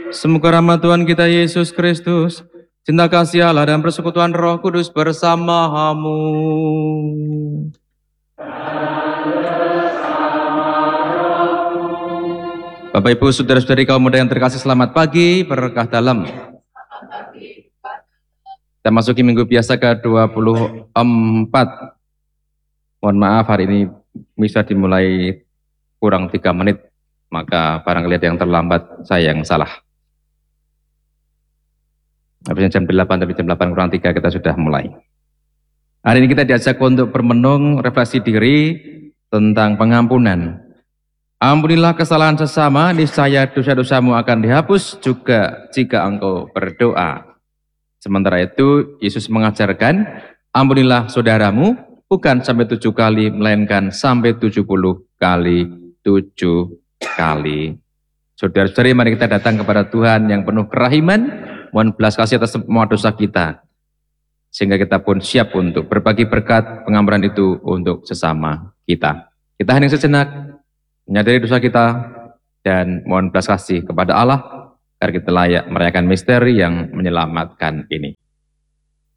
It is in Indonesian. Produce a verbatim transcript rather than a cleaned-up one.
Semoga rahmat Tuhan kita Yesus Kristus, cinta kasih Allah dan persekutuan Roh Kudus bersamamu. Bapak Ibu, saudara-saudari kaum muda yang terkasih, selamat pagi, berkah dalam. Kita masuki minggu biasa ke dua puluh empat. Mohon maaf, hari ini bisa dimulai kurang tiga menit, maka barangkali ada yang terlambat, saya yang salah. Habisnya jam delapan, tapi jam delapan kurang tiga kita sudah mulai. Hari ini kita diajak untuk bermenung refleksi diri tentang pengampunan. Ampunilah kesalahan sesama, niscaya dosa-dosamu akan dihapus juga jika engkau berdoa. Sementara itu, Yesus mengajarkan, ampunilah saudaramu, bukan sampai tujuh kali, melainkan sampai tujuh puluh kali tujuh kali. Saudara-saudari, mari kita datang kepada Tuhan yang penuh kerahiman, mohon belas kasih atas semua dosa kita, sehingga kita pun siap untuk berbagi berkat pengampunan itu untuk sesama kita. Kita hening sejenak, menyadari dosa kita, dan mohon belas kasih kepada Allah, agar kita layak merayakan misteri yang menyelamatkan ini.